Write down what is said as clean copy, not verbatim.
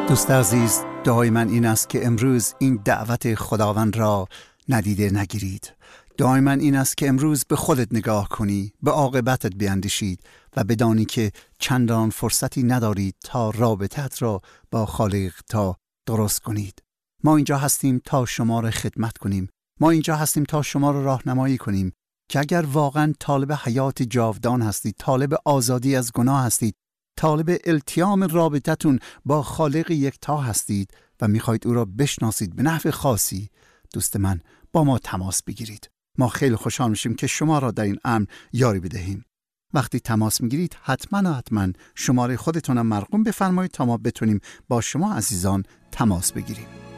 دوست عزیز، دعای من این است که امروز این دعوت خداوند را ندیده نگیرید. دعای من این است که امروز به خودت نگاه کنی، به عاقبتت بیندیشید و بدانی که چندان فرصتی ندارید تا رابطت را با خالق تا درست کنید. ما اینجا هستیم تا شما را خدمت کنیم. ما اینجا هستیم تا شما را راهنمایی کنیم که اگر واقعا طالب حیات جاودان هستید، طالب آزادی از گناه هستید، طالب التیام رابطتون با خالق یکتا هستید و میخواید او را بشناسید به نحو خاصی، دوست من، با ما تماس بگیرید. ما خیلی خوشحال میشیم که شما را در این امر یاری بدهیم. وقتی تماس میگیرید حتما شماره خودتون را مرقوم بفرمایید تا ما بتونیم با شما عزیزان تماس بگیریم.